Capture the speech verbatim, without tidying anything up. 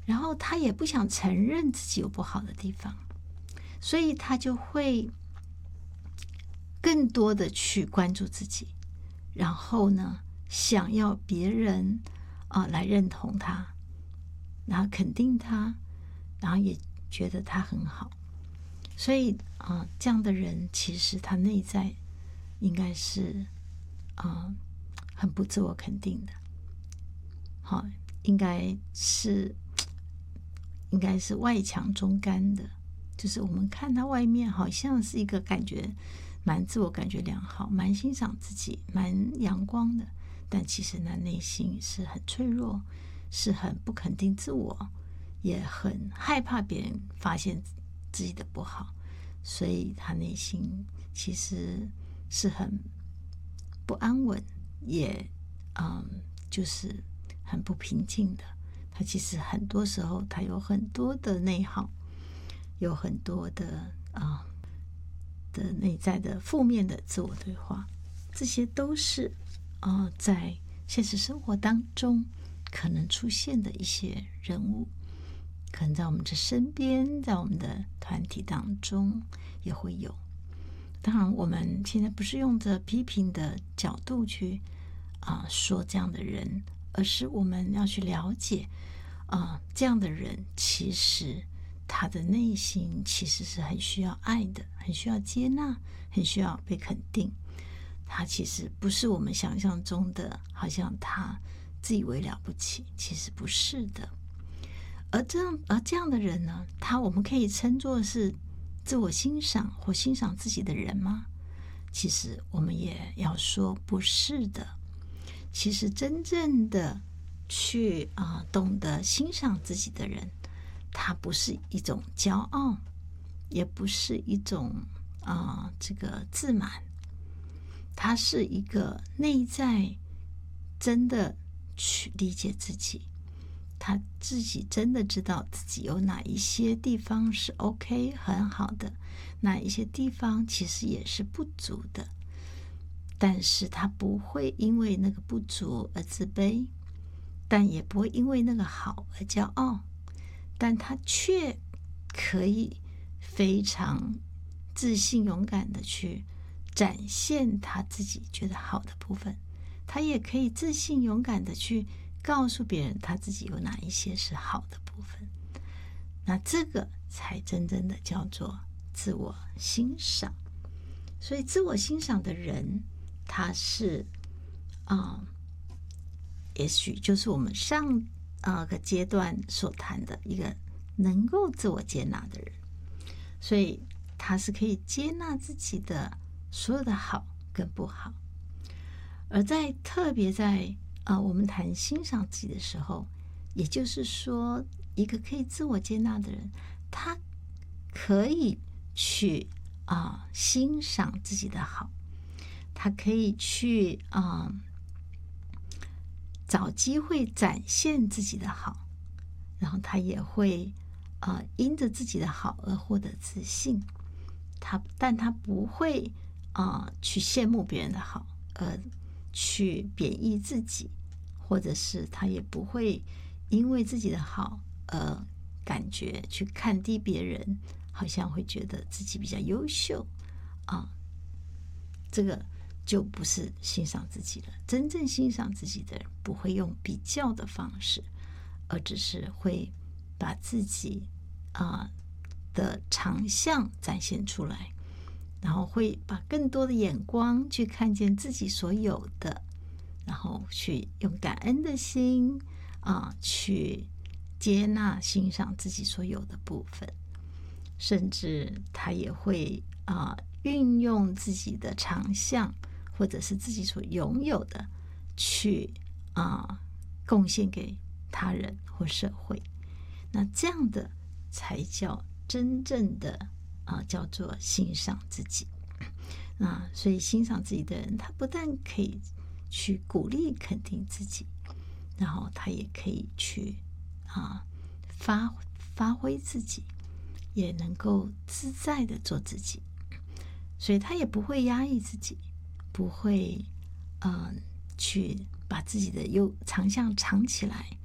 然后他也不想承认自己有不好的地方，所以他就会更多的去关注自己，然后呢，想要别人啊、呃、来认同他，然后肯定他，然后也觉得他很好。所以啊、呃，这样的人其实他内在应该是啊、呃、很不自我肯定的，好，应该是应该是外强中干的，就是我们看他外面好像是一个感觉蛮自我感觉良好，蛮欣赏自己，蛮阳光的，但其实他内心是很脆弱，是很不肯定自我，也很害怕别人发现自己的不好，所以他内心其实是很不安稳，也嗯，就是很不平静的。他其实很多时候他有很多的内耗，有很多的啊、的内在的负面的自我对话，这些都是啊、呃、在现实生活当中可能出现的一些人物，可能在我们的身边，在我们的团体当中也会有。当然我们现在不是用着批评的角度去啊、呃、说这样的人，而是我们要去了解啊、呃、这样的人其实他的内心其实是很需要爱的，很需要接纳，很需要被肯定。他其实不是我们想象中的好像他自以为了不起，其实不是的。而这样而这样的人呢，他我们可以称作是自我欣赏或欣赏自己的人吗？其实我们也要说不是的。其实真正的去啊、呃、懂得欣赏自己的人，他不是一种骄傲，也不是一种啊、呃、这个自满，他是一个内在真的去理解自己，他自己真的知道自己有哪一些地方是 OK 很好的，哪一些地方其实也是不足的，但是他不会因为那个不足而自卑，但也不会因为那个好而骄傲，但他却可以非常自信勇敢的去展现他自己觉得好的部分，他也可以自信勇敢的去告诉别人他自己有哪一些是好的部分。那这个才真正的叫做自我欣赏。所以自我欣赏的人，他是啊、呃，也许就是我们上呃个阶段所谈的一个能够自我接纳的人，所以他是可以接纳自己的所有的好跟不好。而在特别在啊、呃、我们谈欣赏自己的时候，也就是说一个可以自我接纳的人，他可以去啊、呃、欣赏自己的好，他可以去啊、呃找机会展现自己的好，然后他也会啊、呃、因着自己的好而获得自信。他但他不会啊、呃、去羡慕别人的好而去贬义自己，或者是他也不会因为自己的好而感觉去看低别人，好像会觉得自己比较优秀啊，这个就不是欣赏自己了。真正欣赏自己的人不会用比较的方式，而只是会把自己啊、呃、的长项展现出来，然后会把更多的眼光去看见自己所有的，然后去用感恩的心啊、呃、去接纳欣赏自己所有的部分，甚至他也会啊、呃、运用自己的长项或者是自己所拥有的去啊、呃、贡献给他人或社会。那这样的才叫真正的啊、呃、叫做欣赏自己。那所以欣赏自己的人，他不但可以去鼓励肯定自己，然后他也可以去啊发发挥自己，也能够自在的做自己，所以他也不会压抑自己，不会嗯、呃、去把自己的优长项藏起来，